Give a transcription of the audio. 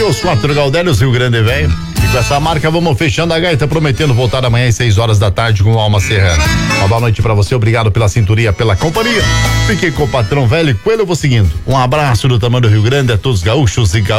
Pneus 4 Gaudérios, Rio Grande, velho. E com essa marca vamos fechando a gaita, prometendo voltar amanhã às 6 horas da tarde com o Alma Serrana. Uma boa noite pra você, obrigado pela sintonia, pela companhia. Fiquei com o patrão velho Coelho, eu vou seguindo. Um abraço do tamanho do Rio Grande a todos os gaúchos e gaúchos.